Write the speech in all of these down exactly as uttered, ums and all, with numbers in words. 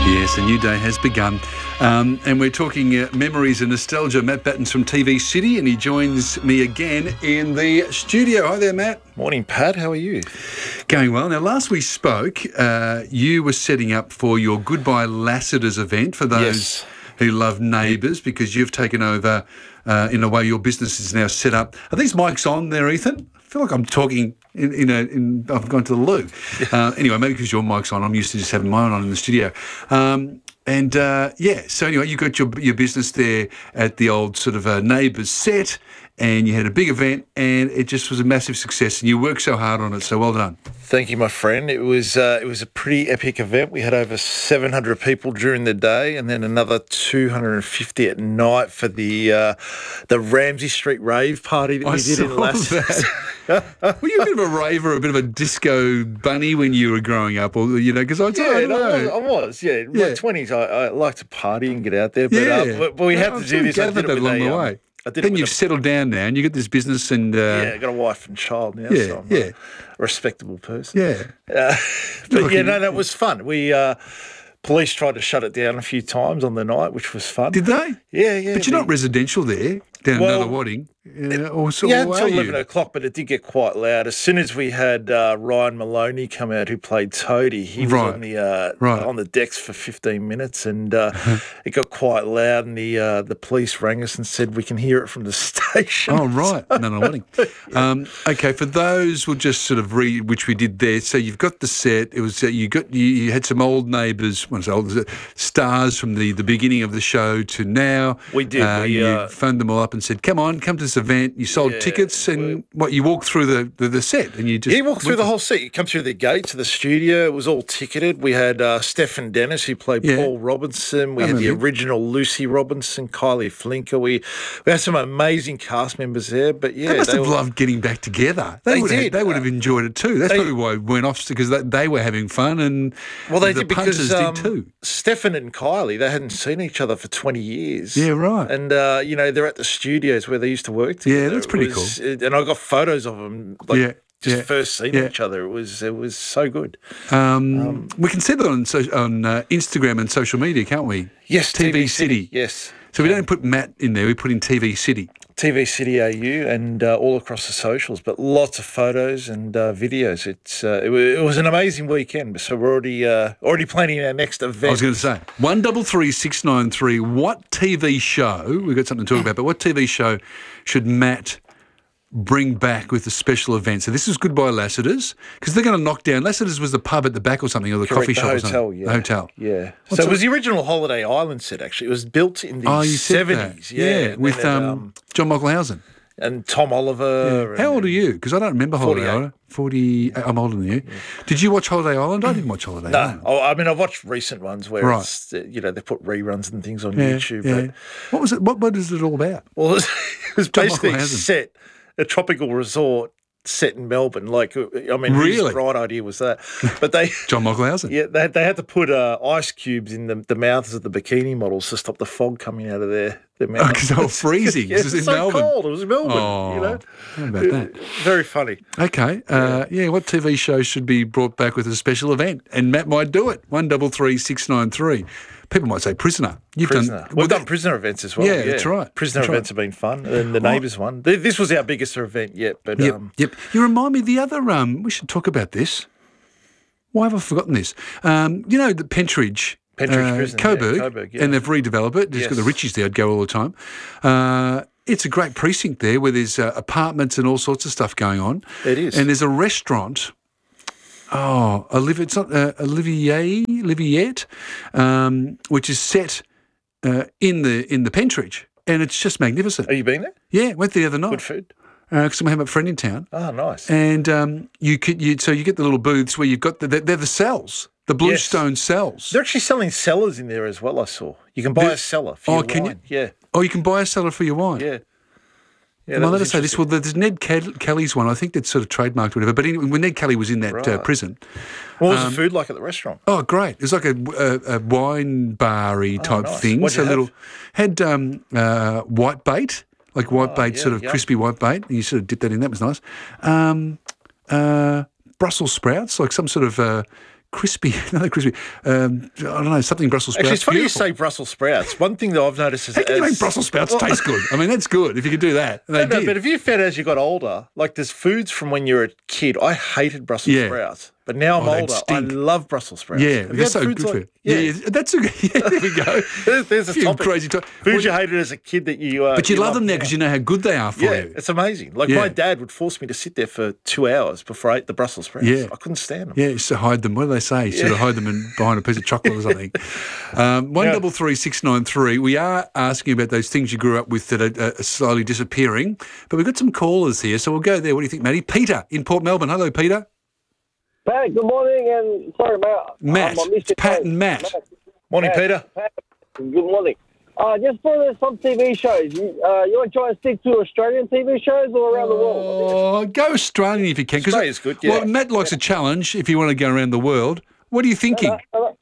Yes, a new day has begun. Um, and we're talking uh, memories and nostalgia. Matt Batten's from T V City, and he joins me again in the studio. Hi there, Matt. Morning, Pat. How are you? Going well. Now, last we spoke, uh, you were setting up for your Goodbye Lassiter's event for those Yes. who love Neighbours, because you've taken over, uh, in a way, your business is now set up. Are these mics on there, Ethan? I feel like I'm talking in, in a, in, I've gone to the loo. Uh, anyway, maybe because your mic's on, I'm used to just having mine on in the studio. Um, and, uh, yeah, so anyway, you got your your business there at the old sort of uh, Neighbours set, and you had a big event, and it just was a massive success, and you worked so hard on it, so well done. Thank you, my friend. It was uh, it was a pretty epic event. We had over seven hundred people during the day, and then another two hundred fifty at night for the uh, the Ramsey Street rave party that I we did in saw Lassiter's. that. Were you a bit of a raver, a bit of a disco bunny when you were growing up, or you know? Because I, Yeah, I don't no, I was, know. I was. Yeah, in Yeah. my twenties, I, I like to party and get out there, but, Yeah, uh, but, but we had I to do sort of this. I gathered did it that with along a, the um, way. I did Then it you've with a, settled down now, and you got this business, and uh, yeah, I got a wife and child now, Yeah, so I'm yeah. a respectable person. yeah. Uh, but Look, yeah, you- no, that was fun. We uh, police tried to shut it down a few times on the night, which was fun. Did they? Yeah, yeah. But you're we- not residential there, down Well, another Wadding, uh, or so Yeah, or until are you? eleven o'clock, but it did get quite loud. As soon as we had uh, Ryan Maloney come out, who played Toadie, he was Right. on the uh, Right. on the decks for fifteen minutes, and uh, it got quite loud. And the uh, the police rang us and said we can hear it from the station. Oh, right. No, no, Wadding. Um, okay, for those, we'll just sort of read, which we did there. So you've got the set. It was uh, you got you, you had some old neighbours, well, old uh, stars from the, the beginning of the show to now. We did, Uh, we, you uh, phoned them all up and said, "Come on, come to this event." You sold Yeah, tickets, and what you walked through the, the, the set, and you just Yeah, you walk through the whole set. You come through the gates of the studio. It was all ticketed. We had uh, Stefan Dennis, who played Yeah. Paul Robinson. We I had the remember. original Lucy Robinson, Kylie Flinker. We we had some amazing cast members there. But yeah, They must they have were- loved getting back together. They, They would have, did. they would have enjoyed it too. That's They- probably why it went off, because they, they were having fun, and Well, they the did punters because um, did too. Stefan and Kylie, they hadn't seen each other for twenty years. Yeah, right. And, uh, you know, they're at the studios where they used to work together. Yeah, that's pretty It was- it- and I got photos of them, like, Yeah, just yeah, first seeing yeah. each other. It was it was so good. Um, we can see that on so, on uh, Instagram and social media, can't we? Yes, T V City. Yes. So we don't put Matt in there; we put in T V City. T V City A U and uh, all across the socials, but lots of photos and uh, videos. It's uh, it, was, it was an amazing weekend. So we're already uh, already planning our next event. I was going to say one double three six nine three. What T V show? We've got something to talk about, but what T V show should Matt bring back with a special event? So this is Goodbye Lassiter's, because they're going to knock down. Lassiter's was the pub at the back or something, or the Correct, coffee the shop or hotel, something. yeah. The hotel. Yeah. What's so it was it- the original Holiday Island set, actually. It was built in the Oh, you said that. seventies. Yeah. and with then it, um, John Michaelhausen. and Tom Oliver. and- How old are you? Because I don't remember Holiday forty-eight. Island. Forty. I'm older than you. Did you watch Holiday Island? I didn't watch Holiday No, Island. oh, I mean, I've watched recent ones where Right. it's, uh, you know, they put reruns and things on Yeah, YouTube. yeah. But, What was it? What, what is it all about? well, it was, it was John basically Michaelhausen. set, a tropical resort set in Melbourne. Like, uh, I mean, Really? whose bright idea was that? But they... John Michaelhausen. Yeah, they, they had to put uh, ice cubes in the, the mouths of the bikini models to stop the fog coming out of their, their mouths. Because they were freezing. Yeah, This it's is in so Melbourne. cold. It was Melbourne, Oh, you know. how about that? Very funny. Okay. Uh, yeah. What T V show should be brought back with a special event? And Matt might do it. One double three six nine three. People might say Prisoner. You've Prisoner. done. We've well, done that- prisoner events as well. Yeah, that's right. Prisoner That's right. events have been fun, and the Neighbours one. Th- This was our biggest event yet, but Yep. um, Yep. You remind me of the other. Um, we should talk about this. Why have I forgotten this? Um, you know the Pentridge. Pentridge uh, Prison, yeah, Coburg, Coburg, yeah. and they've redeveloped it. Just got the Yes. Richies there. I'd go all the time. Uh, it's a great precinct there where there's uh, apartments and all sorts of stuff going on. It is. And there's a restaurant. Oh, Olivier, it's not uh, Olivier, Oliviette, um, which is set uh, in the in the Pentridge, and it's just magnificent. have you been there? Yeah, went there the other night Good food. because I have a friend in town, Oh, nice. and um, you could you so you get the little booths where you've got the they're, they're the cells, the Yes. bluestone cells. They're actually selling cellars in there as well. I saw. You can buy There- a cellar for Oh, your can you- wine. Yeah, Oh, you can buy a cellar for your wine. yeah. Yeah, well, that let was us say this. Well, there's Ned Kel- Kelly's one. I think that's sort of trademarked or whatever. But anyway, when Ned Kelly was in that uh, Right. prison, What was um, the food like at the restaurant? oh, great! It was like a, a, a wine bar-y type nice. thing. What'd you so have? little had um, uh, white bait, like white bait, yeah, sort of yum. crispy white bait. And you sort of dip that in. That was nice. Um, uh, Brussels sprouts, like some sort of uh, crispy, another crispy. Um, I don't know, something Brussels sprouts. Actually, it's funny Beautiful. you say Brussels sprouts. One thing that I've noticed is How can you as- make Brussels sprouts taste good? I mean, that's good if you could do that. And they No, no, did. but if you found out as you got older, like there's foods from when you were a kid. I hated Brussels Yeah. sprouts, but now I'm Oh, they'd older. I stink. love Brussels sprouts. Yeah, Have you they're had so foods good for like- you. Yeah, yeah, that's a good. Yeah, there we go. There's, there's a Few topic. crazy to- Foods you hated as a kid that you. Uh, But you, love them now now because you know how good they are for Yeah, you. it's amazing. Like Yeah. my dad would force me to sit there for two hours before I ate the Brussels sprouts. Yeah. I couldn't stand them. Yeah, you used to hide them. What do they say? You sort of hide them in, behind a piece of chocolate or something. Um, one double three six nine three. We are asking about those things you grew up with that are, are slowly disappearing. But we've got some callers here, so we'll go there. What do you think, Matty? Peter in Port Melbourne. Hello, Peter. Pat, good morning, and sorry, Matt. Matt. Um, I missed It's your Pat phone. and Matt. Morning, Pat, Peter. Pat, good morning. Uh, just for the, some T V shows, you, uh, you want to try and stick to Australian T V shows or around the world? Oh, go Australian if you can. 'cause- Australia's good, yeah. Well, Matt likes a challenge if you want to go around the world. What are you thinking? Uh, uh,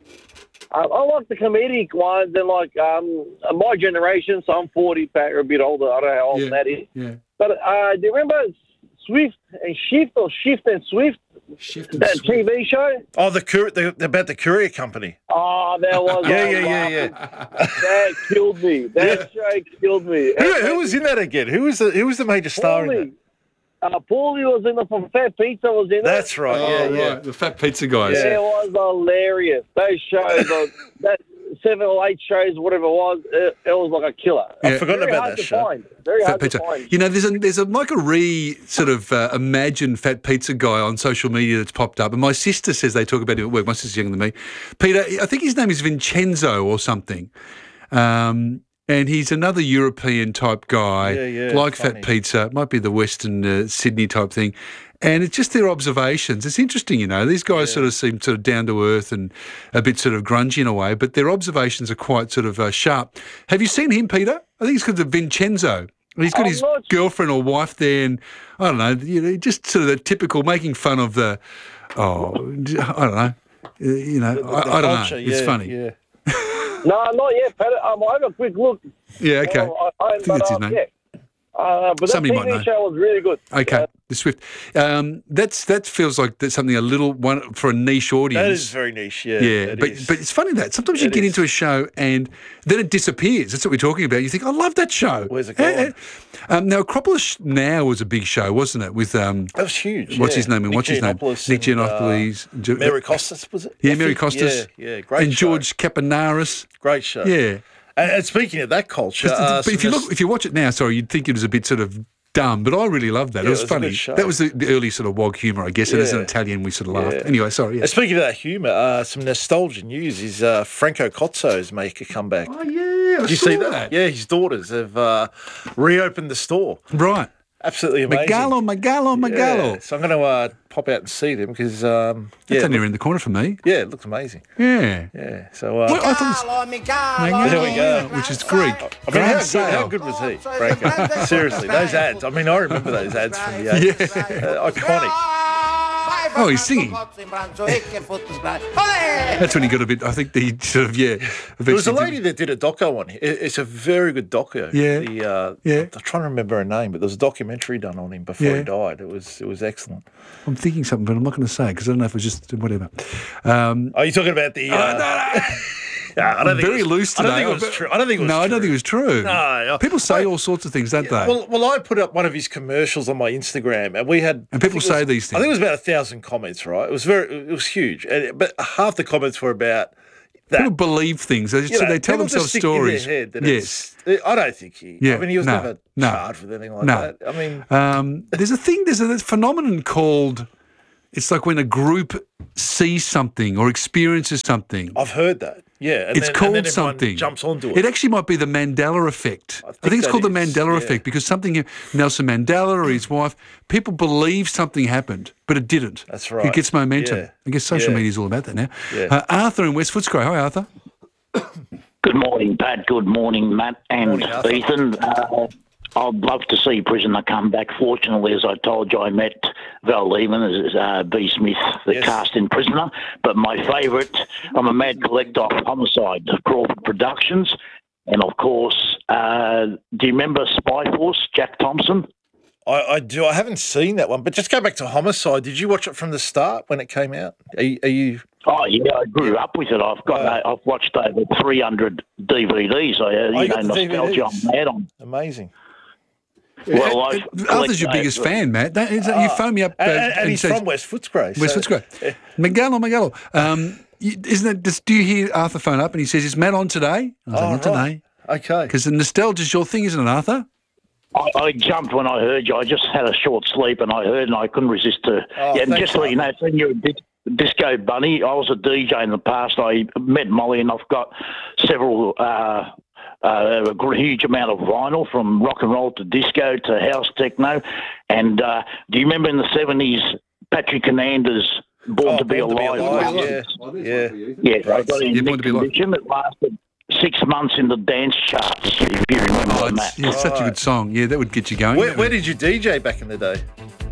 I, I like the comedic ones, and like um, my generation, so I'm forty, Pat, you're a bit older. I don't know how old Yeah. that is. Yeah. But uh, do you remember Swift and Shift or Shift and Swift, Shift and that switch. T V show? Oh, the, cour- the about the courier company. Oh, that was Yeah, I was yeah, yeah, laughing. yeah. That killed me. That show killed me. Who, who was in that again? Who was the who was the major star in that? Paulie. Uh, Paulie was in it from Fat Pizza was in it. That's right. Oh, yeah, yeah. right. The fat pizza guys. It was hilarious. Those shows, are, that seven or eight shows, whatever it was, it, it was like a killer. I've forgotten Very about hard that to show. find. Very Fat hard pizza. to find. You know, there's a there's a like a re sort of uh, imagined fat pizza guy on social media that's popped up, and my sister says they talk about him at work. My sister's younger than me. Peter, I think his name is Vincenzo or something, um, and he's another European type guy, Yeah, yeah, like funny. fat pizza. It might be the Western uh, Sydney type thing. And it's just their observations. It's interesting, you know. These guys sort of seem sort of down to earth and a bit sort of grungy in a way, but their observations are quite sort of uh, sharp. Have you seen him, Peter? I think it's because of Vincenzo. And he's got I'm his not- girlfriend or wife there, and I don't know, you know, just sort of the typical making fun of the, oh, I don't know, uh, you know, I, I don't Culture, know. It's yeah, funny. Yeah. No, not yet, Pat. Um, I have a quick look. Yeah, okay. Uh, I, I, think that's his um, name. Yeah. Uh, but Somebody that might T V know. show was really good. Okay, Uh, the Swift. Um, that's that feels like that's something a little one for a niche audience. That is very niche. Yeah. Yeah, it but is. but it's funny that sometimes you It get is. into a show and then it disappears. That's what we're talking about. You think, I love that show. Where's it Eh, gone? eh. Um, now, Acropolis Now was a big show, wasn't it? With um, that was huge. what's yeah. his name and Nick what's his name? Giannopoulos Nick and, uh, Giannopoulos, Jo- Mary Costas was it? Yeah, I Mary think? Costas. Yeah, yeah, great. and show. George Kapanaris. great show. Yeah. And, and speaking of that culture, uh, but if some you of look, if you watch it now, sorry, you'd think it was a bit sort of dumb, but I really loved that. Yeah, it was it was a funny. good show. That was the, the early sort of wog humour, I guess. And as an Yeah. Italian, we sort of laughed. Yeah. Anyway, sorry. Yeah. And speaking of that humour, uh, some nostalgia news is uh, Franco Cozzo's make a comeback. Oh yeah, I Did you saw see that? Yeah, his daughters have uh, reopened the store. Right. Absolutely amazing. Magallo, Magallo, Magallo. Yeah. So I'm going to uh, pop out and see them because um, That's yeah, only look- around the corner for me. yeah, it looks amazing. Yeah. Yeah. So uh, Well, I thought it was, there we go. which is Greek. I mean, how Grand good, sale. how good was he, Franco? Seriously, those ads. I mean, I remember those ads from the eighties. Uh, iconic. Oh, he's singing. That's when he got a bit. I think he sort of yeah. There was a eventually lady that did a doco on him. It- It's a very good doco. Yeah. The, uh, Yeah. I'm trying to remember her name, but there was a documentary done on him before Yeah. he died. It was it was excellent. did- I'm thinking something, but I'm not going to say because I don't know if it was just whatever. Um, Are you talking about the? Uh, yeah, I don't think very it was, loose today. I don't think it was true. I don't think it was no, true. I don't think it was true. No, people say I- all sorts of things, don't they? Well, well, I put up one of his commercials on my Instagram, and we had. And I people think it say was- these I think it things. was about a thousand comments. Right? It was very. It was huge, and, but half the comments were about that. People believe things. They, just, You know, they tell people just themselves stick in their stories. head that Yes. it's- I don't think he. Yeah, I mean, he was no, never no, charged with anything like no. that. I mean, Um, there's a thing. There's a there's a phenomenon called. It's like when a group sees something or experiences something. I've heard that. Yeah, and It's then, called and then everyone something. Jumps onto it. It actually might be the Mandela effect. I think, think it's that called the is, Mandela yeah. effect because something, Nelson Mandela or his wife, people believe something happened, but it didn't. That's It right. gets momentum. Yeah. I guess social Yeah. media is all about that now. Yeah. Uh, Arthur in West Footscray. Hi, Arthur. Good morning, Pat. Good morning, Matt and Morning, Arthur. Ethan. Uh, I'd love to see Prisoner come back. Fortunately, as I told you, I met Val Lehman as uh, B. Smith, the Yes. cast in Prisoner. But my favourite, I'm a mad collector of Homicide, Crawford Productions. And, of course, uh, do you remember Spy Force, Jack Thompson? I, I do. I haven't seen that one, but just go back to Homicide. Did you watch it from the start when it came out? Are you? Are you Oh yeah, I grew up with it. I've got, Wow. uh, I've watched over three hundred D V Ds. I, uh, Oh, you you know, got the nostalgia D V Ds. I'm mad on. amazing? Well, Uh, I've uh, Arthur's your collect- biggest fan, Matt. That, is, you phone me up. And, uh, and, and he's says- from West Footscray. West so- Footscray. Megalo, Megalo. Um, you- isn't it? Just, do you hear Arthur phone up and he says, "Is Matt on today?" I was like, Oh, "Not right. today," Okay. because the nostalgia's your thing, isn't it, Arthur? I, I jumped when I heard you. I just had a short sleep and I heard and I couldn't resist to. Oh, yeah, and thanks, just so you know, when you're a dis- disco bunny, I was a D J in the past. I met Molly and I've got several, uh, uh, a gr- huge amount of vinyl from rock and roll to disco to house techno. And uh, do you remember in the seventies, Patrick Hernandez, Born Oh, to Be Born to Be Alive? Alive, yeah. Yeah. Yeah, I got in Yeah, Born mid to Be Alive. condition. It lasted six months in the dance charts, if you remember Oh, that. it's, yeah, it's such a Right. good song. Yeah, that would get you going. Where, where did you D J back in the day?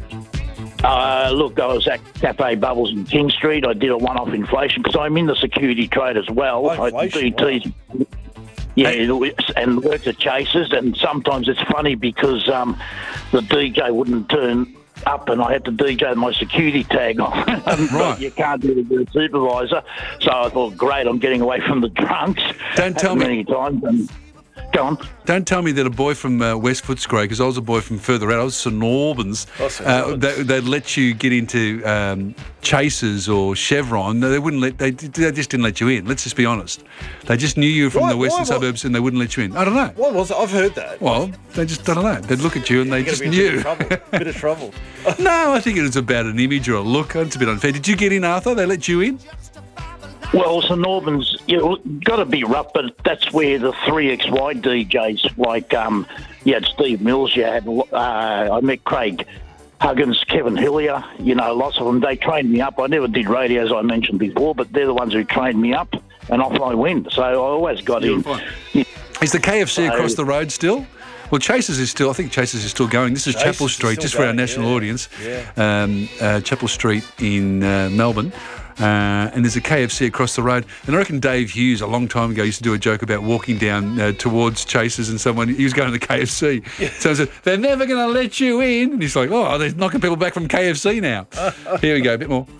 Uh, look, I was at Cafe Bubbles in King Street. I did a one-off inflation because I'm in the security trade as well. Oh, inflation, I D Ts, yeah, and worked at Chasers. And sometimes it's funny because um, the D J wouldn't turn up, and I had to D J with my security tag on. But Right. you can't do it with a supervisor. So I thought, great, I'm getting away from the drunks. Don't tell me- many times. And, go on. Don't tell me that a boy from uh, West Footscray, because I was a boy from further out, I was St Albans, Oh, St uh, Albans. they, they'd let you get into um, Chasers or Chevron. No, they wouldn't let. They, they just didn't let you in. Let's just be honest. They just knew you from Why- the western why- suburbs, and they wouldn't let you in. I don't know. What was it? I've heard that. Well, they just I don't know. They'd look at you and they You're just going to be in knew. a bit of trouble. bit of trouble. No, I think it was about an image or a look. It's a bit unfair. Did you get in, Arthur? They let you in? Well, St Albans, you know, got to be rough, but that's where the three X Y D Js, like um, you had Steve Mills, you had uh, I met Craig Huggins, Kevin Hillier, you know, lots of them. They trained me up. I never did radio, as I mentioned before, but they're the ones who trained me up, and off I went. So I always got in. Is the K F C So- across the road still? Well, Chasers is still. I think Chasers is still going. This is Chasers Chapel is Street, still just for our going, national yeah. audience. Yeah. Um, uh, Chapel Street in uh, Melbourne. Uh, and there's a K F C across the road. And I reckon Dave Hughes, a long time ago, used to do a joke about walking down uh, towards Chasers and someone, he was going to the K F C. So I said, they're never going to let you in. And he's like, oh, they're knocking people back from K F C now. Here we go, a bit more.